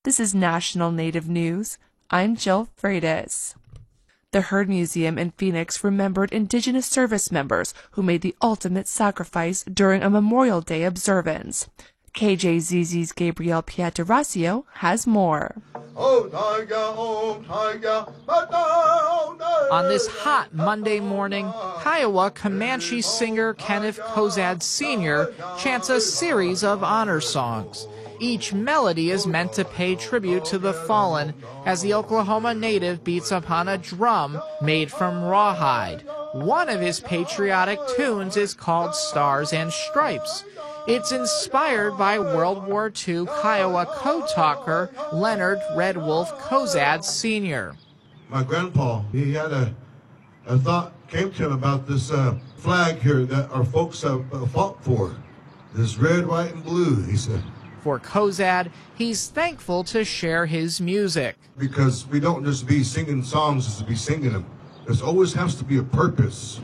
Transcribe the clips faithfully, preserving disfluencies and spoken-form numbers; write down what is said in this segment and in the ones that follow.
This is National Native News. I'm Jill Freitas. The Heard Museum in Phoenix remembered Indigenous service members who made the ultimate sacrifice during a Memorial Day observance. K J Z Z's Gabriel Pietrasio has more. On this hot Monday morning, Kiowa Comanche singer Kenneth Cozad Senior chants a series of honor songs. Each melody is meant to pay tribute to the fallen as the Oklahoma native beats upon a drum made from rawhide. One of his patriotic tunes is called Stars and Stripes. It's inspired by World War Two Kiowa code talker Leonard Red Wolf Cozad Senior My grandpa, he had a, a thought came to him about this uh, flag here that our folks have uh, fought for. This red, white, and blue, he said. For Cozad, he's thankful to share his music. Because we don't just be singing songs just to be singing them. There always has to be a purpose.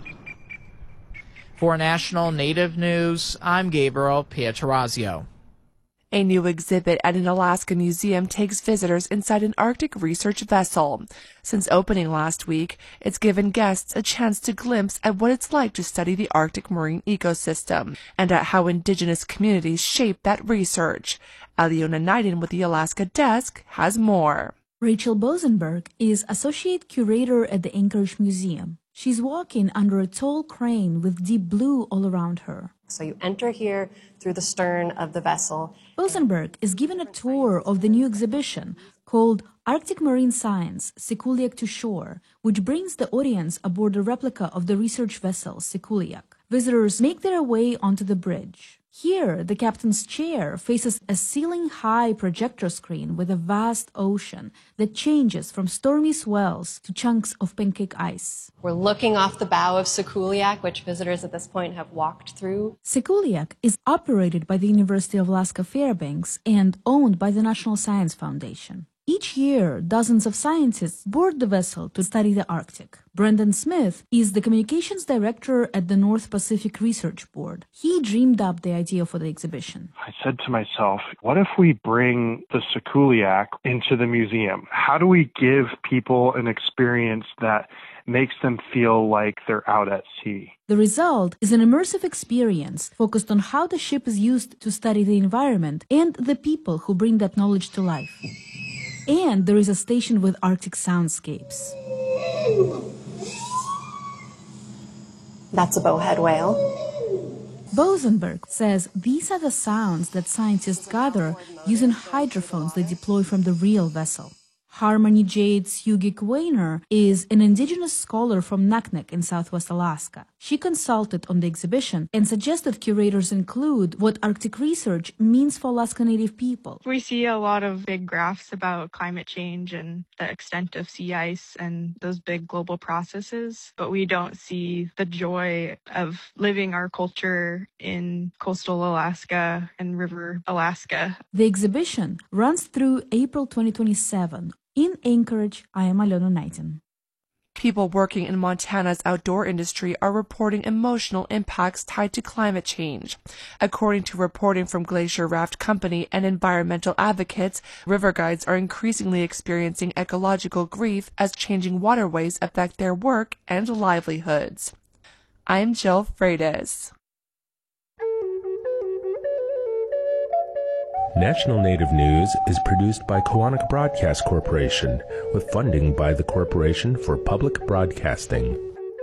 For National Native News, I'm Gabriel Pietrasio. A new exhibit at an Alaska museum takes visitors inside an Arctic research vessel. Since opening last week, it's given guests a chance to glimpse at what it's like to study the Arctic marine ecosystem and at how indigenous communities shape that research. Aliona Naiden with the Alaska Desk has more. Rachel Bosenberg is Associate Curator at the Anchorage Museum. She's walking under a tall crane with deep blue all around her. So you enter here through the stern of the vessel. Bosenberg is given a tour of the new exhibition called Arctic Marine Science, Sikuliaq to Shore, which brings the audience aboard a replica of the research vessel Sikuliaq. Visitors make their way onto the bridge. Here, the captain's chair faces a ceiling-high projector screen with a vast ocean that changes from stormy swells to chunks of pancake ice. We're looking off the bow of Sikuliaq, which visitors at this point have walked through. Sikuliaq is operated by the University of Alaska Fairbanks and owned by the National Science Foundation. Each year, dozens of scientists board the vessel to study the Arctic. Brendan Smith is the communications director at the North Pacific Research Board. He dreamed up the idea for the exhibition. I said to myself, what if we bring the Sikuliaq into the museum? How do we give people an experience that makes them feel like they're out at sea? The result is an immersive experience focused on how the ship is used to study the environment and the people who bring that knowledge to life. And there is a station with Arctic soundscapes. That's a bowhead whale. Bosenberg says these are the sounds that scientists gather using hydrophones they deploy from the real vessel. Harmony Jade Sugik-Weiner is an indigenous scholar from Naknek in southwest Alaska. She consulted on the exhibition and suggested curators include what Arctic research means for Alaska Native people. We see a lot of big graphs about climate change and the extent of sea ice and those big global processes, but we don't see the joy of living our culture in coastal Alaska and river Alaska. The exhibition runs through April twenty twenty-seven. In Anchorage, I am Aliona Naiden. People working in Montana's outdoor industry are reporting emotional impacts tied to climate change. According to reporting from Glacier Raft Company and environmental advocates, river guides are increasingly experiencing ecological grief as changing waterways affect their work and livelihoods. I'm Jill Freitas. National Native News is produced by Koahnic Broadcast Corporation with funding by the Corporation for Public Broadcasting.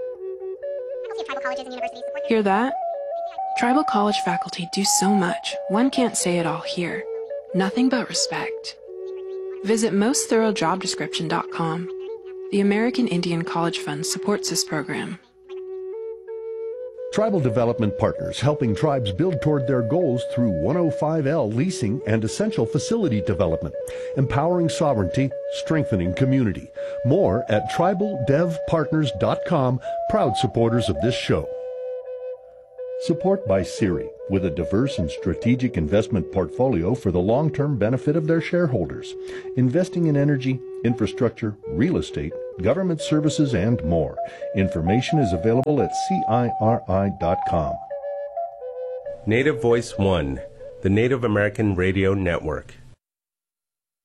Hear that? Tribal college faculty do so much, one can't say it all here. Nothing but respect. Visit most thorough job description dot com. The American Indian College Fund supports this program. Tribal Development Partners, helping tribes build toward their goals through one oh five L leasing and essential facility development, empowering sovereignty, strengthening community. More at tribal dev partners dot com, proud supporters of this show. Support by Siri, with a diverse and strategic investment portfolio for the long-term benefit of their shareholders, investing in energy, infrastructure, real estate, government services, and more. Information is available at C I R I dot com. Native Voice One, the Native American Radio Network.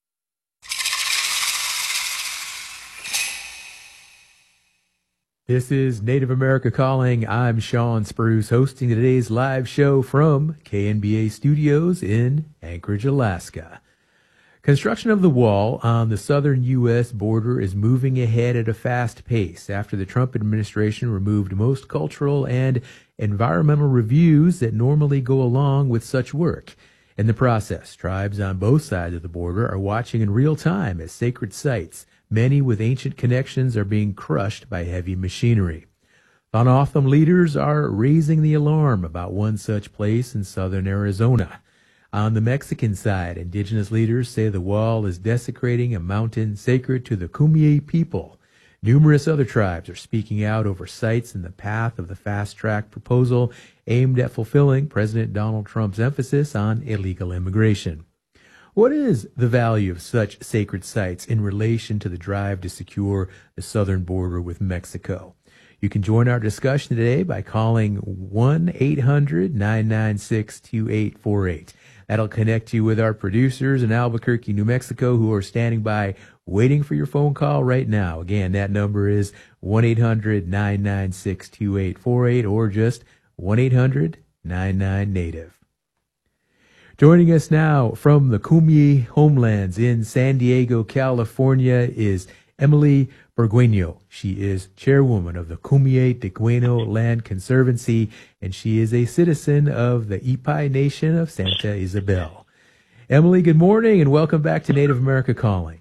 This is Native America Calling. I'm Sean Spruce, hosting today's live show from K N B A Studios in Anchorage, Alaska. Construction of the wall on the southern U S border is moving ahead at a fast pace after the Trump administration removed most cultural and environmental reviews that normally go along with such work. In the process, tribes on both sides of the border are watching in real time as sacred sites, many with ancient connections, are being crushed by heavy machinery. Thon leaders are raising the alarm about one such place in southern Arizona. On the Mexican side, indigenous leaders say the wall is desecrating a mountain sacred to the Kumeyaay people. Numerous other tribes are speaking out over sites in the path of the fast-track proposal aimed at fulfilling President Donald Trump's emphasis on illegal immigration. What is the value of such sacred sites in relation to the drive to secure the southern border with Mexico? You can join our discussion today by calling one eight hundred nine nine six two eight four eight. That'll connect you with our producers in Albuquerque, New Mexico, who are standing by waiting for your phone call right now. Again, that number is one eight hundred nine nine six two eight four eight or just one eight hundred nine nine native. Joining us now from the Kumeyaay homelands in San Diego, California is Emily Burgueño. She is chairwoman of the Kumeyaay Tegueno Land Conservancy, and she is a citizen of the Ipai Nation of Santa Isabel. Emily, good morning, and welcome back to Native America Calling.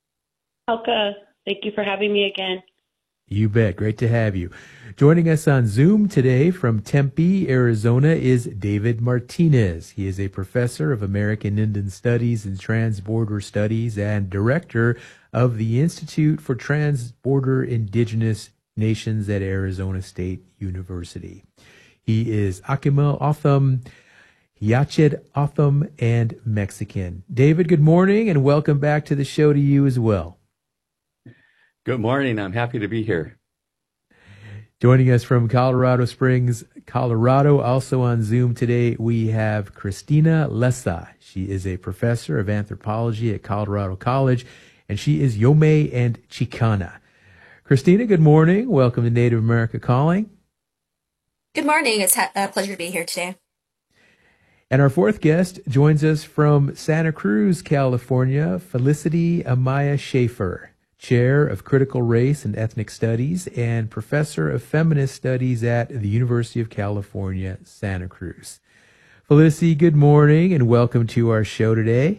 Alka, thank you for having me again. You bet. Great to have you. Joining us on Zoom today from Tempe, Arizona is David Martinez. He is a professor of American Indian Studies and Transborder Studies and director of the Institute for Transborder Indigenous Nations at Arizona State University. He is Akimel Otham, Yached Otham, and Mexican. David, good morning, and welcome back to the show to you as well. Good morning. I'm happy to be here. Joining us from Colorado Springs, Colorado, also on Zoom today, we have Christina Lessa. She is a professor of anthropology at Colorado College, and she is Yome and Chicana. Christina, good morning. Welcome to Native America Calling. Good morning. It's a pleasure to be here today. And our fourth guest joins us from Santa Cruz, California, Felicity Amaya Schaefer, Chair of Critical Race and Ethnic Studies and Professor of Feminist Studies at the University of California, Santa Cruz. Felicity, good morning and welcome to our show today.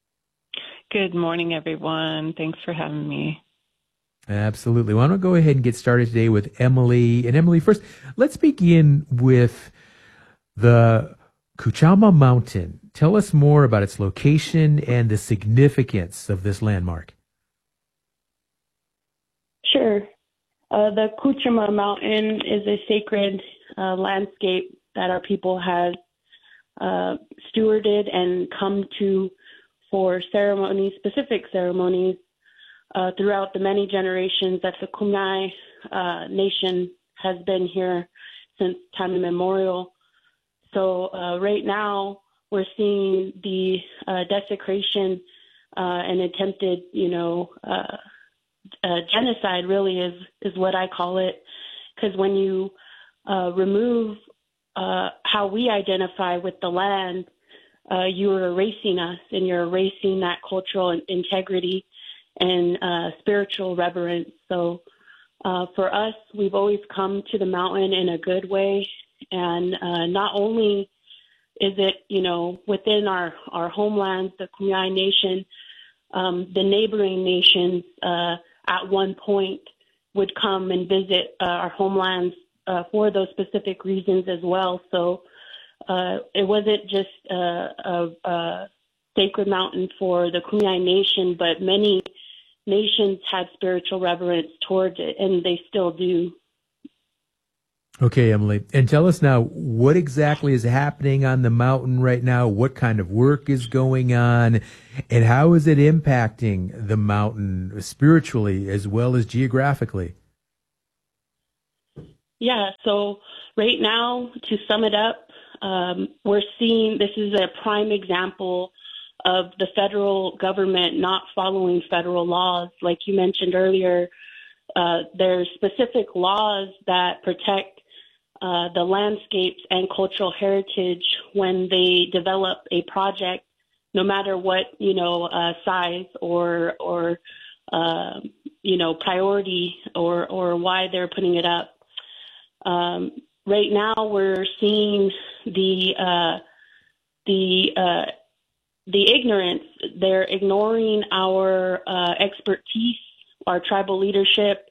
Good morning, everyone. Thanks for having me. Absolutely. Why don't we go ahead and get started today with Emily. And Emily, first, let's begin with the Cuchama Mountain. Tell us more about its location and the significance of this landmark. Sure. Uh, the Cuchama Mountain is a sacred uh, landscape that our people have uh, stewarded and come to for ceremonies, specific ceremonies, uh, throughout the many generations that the Kumeyaay uh, Nation has been here since time immemorial. So uh, right now we're seeing the uh, desecration uh, and attempted, you know, uh, Uh, genocide really is, is what I call it, because when you uh, remove uh, how we identify with the land, uh, you're erasing us and you're erasing that cultural integrity and uh, spiritual reverence. So uh, for us, we've always come to the mountain in a good way. And uh, not only is it, you know, within our, our homelands, the Kumeyaay Nation, um, the neighboring nations, uh, at one point would come and visit uh, our homelands uh, for those specific reasons as well. So uh, it wasn't just uh, a, a sacred mountain for the Kumeyaay Nation, but many nations had spiritual reverence towards it, and they still do. Okay, Emily. And tell us now, what exactly is happening on the mountain right now? What kind of work is going on? And how is it impacting the mountain spiritually as well as geographically? Yeah, so right now, to sum it up, um, we're seeing this is a prime example of the federal government not following federal laws. Like you mentioned earlier, uh, there's specific laws that protect uh, the landscapes and cultural heritage when they develop a project, no matter what, you know, uh, size or, or uh, you know, priority or, or why they're putting it up. Um, right now we're seeing the, uh, the, uh, the ignorance. They're ignoring our uh, expertise, our tribal leadership,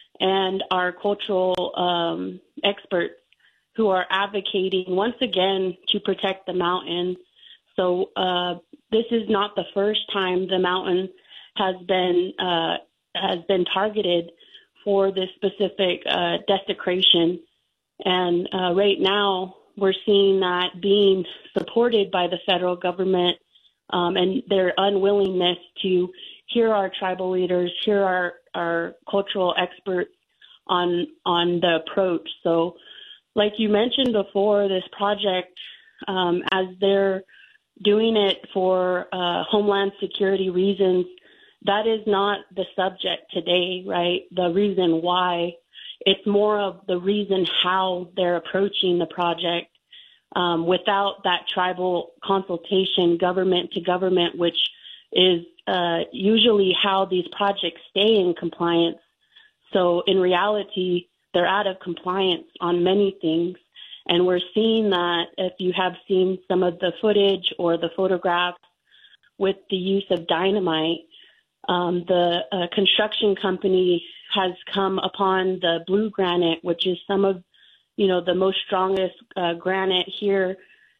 and our cultural um, experts who are advocating once again to protect the mountains. So uh, this is not the first time the mountain has been uh, has been targeted for this specific uh, desecration. And uh, right now we're seeing that being supported by the federal government um, and their unwillingness to hear our tribal leaders, hear our, our cultural experts on on the approach. So like you mentioned before, this project, um, as they're doing it for uh, homeland security reasons, that is not the subject today, right? The reason why. It's more of the reason how they're approaching the project um, without that tribal consultation, government to government, which is uh, usually how these projects stay in compliance. So in reality, they're out of compliance on many things. And we're seeing that if you have seen some of the footage or the photographs with the use of dynamite, um, the uh, construction company has come upon the blue granite, which is some of, you know, the most strongest uh, granite here.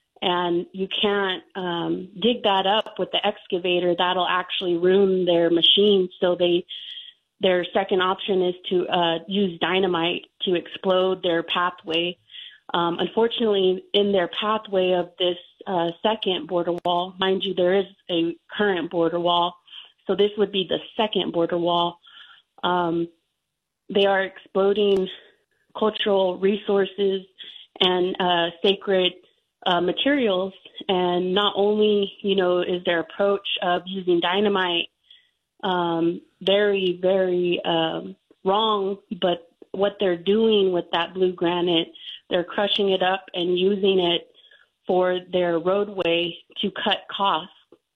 And you can't um, dig that up with the excavator. That'll actually ruin their machine. So they, their second option is to uh, use dynamite to explode their pathway. Um, unfortunately, in their pathway of this uh, second border wall, mind you, there is a current border wall. So this would be the second border wall. Um, they are exploding cultural resources and uh, sacred uh, materials. And not only, you know, is their approach of using dynamite um, very, very um, wrong, but what they're doing with that blue granite, they're crushing it up and using it for their roadway to cut costs.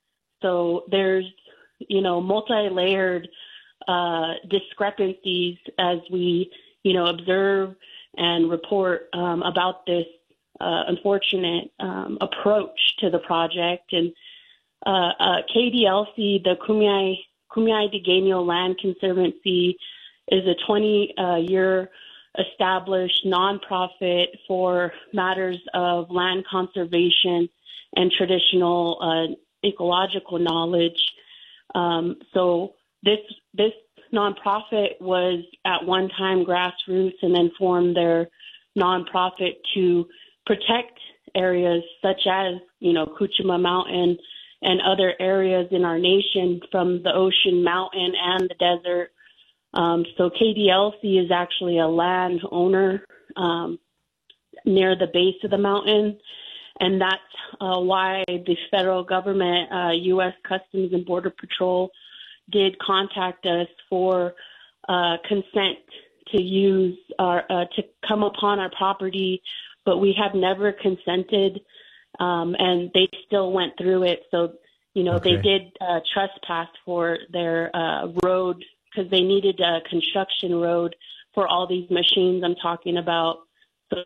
So there's, you know, multi-layered uh, discrepancies as we, you know, observe and report um, about this uh, unfortunate um, approach to the project. And uh, uh, K D L C, the Kumeyaay Kumeyaay Digueño Land Conservancy, is a twenty-year established nonprofit for matters of land conservation and traditional uh, ecological knowledge. Um, so this this nonprofit was at one time grassroots and then formed their nonprofit to protect areas such as, you know, Kuchuma Mountain and other areas in our nation from the ocean, mountain, and the desert. Um, so K D L C is actually a land owner um, near the base of the mountain. And that's uh, why the federal government, uh, U S Customs and Border Patrol, did contact us for uh, consent to use our uh, to come upon our property, but we have never consented, um, and they still went through it. So, you know, Okay. they did uh, trespass for their uh, road because they needed a construction road for all these machines I'm talking about. So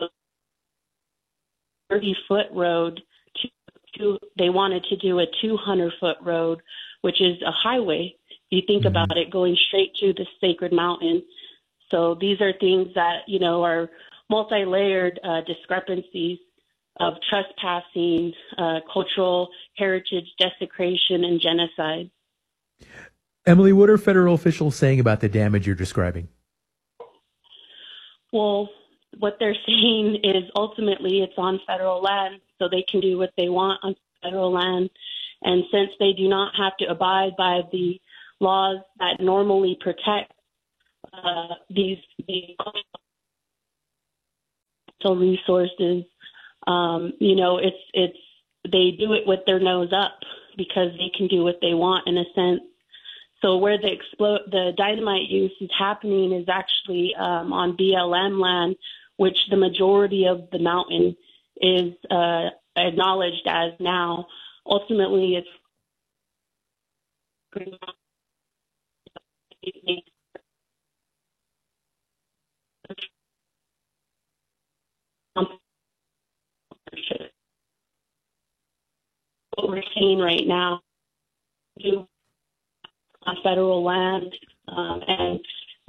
thirty-foot road, to, to, they wanted to do a two hundred foot road, which is a highway. If you think Mm-hmm. about it, going straight to the sacred mountain. So these are things that, you know, are multi-layered uh, discrepancies of trespassing, uh, cultural heritage desecration, and genocide. Emily, what are federal officials saying about the damage you're describing? Well, what they're saying is ultimately it's on federal land, so they can do what they want on federal land. And since they do not have to abide by the laws that normally protect uh, these, these cultural resources, um, you know, it's it's they do it with their nose up because they can do what they want in a sense. So where the explode, the dynamite use is happening is actually um, on B L M land, which the majority of the mountain is uh, acknowledged as now. Ultimately, it's what we're seeing right now on federal land um, and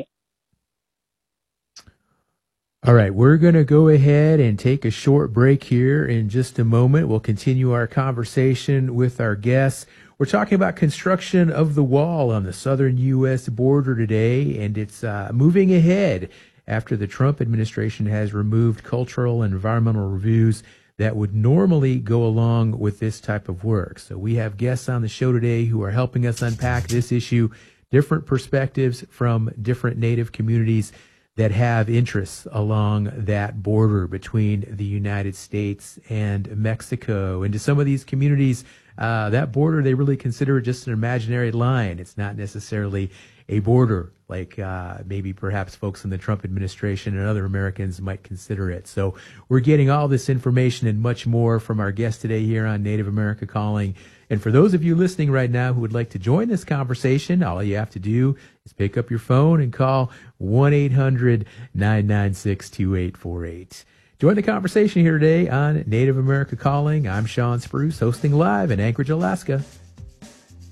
All right, we're going to go ahead and take a short break here in just a moment. We'll continue our conversation with our guests. We're talking about construction of the wall on the southern U S border today, and it's uh, moving ahead after the Trump administration has removed cultural and environmental reviews that would normally go along with this type of work. So we have guests on the show today who are helping us unpack this issue, different perspectives from different Native communities that have interests along that border between the United States and Mexico. And to some of these communities, uh, that border, they really consider it just an imaginary line. It's not necessarily a border like uh, maybe perhaps folks in the Trump administration and other Americans might consider it. So we're getting all this information and much more from our guest today here on Native America Calling. And for those of you listening right now who would like to join this conversation, all you have to do is pick up your phone and call one eight hundred nine nine six two eight four eight. Join the conversation here today on Native America Calling. I'm Sean Spruce, hosting live in Anchorage, Alaska.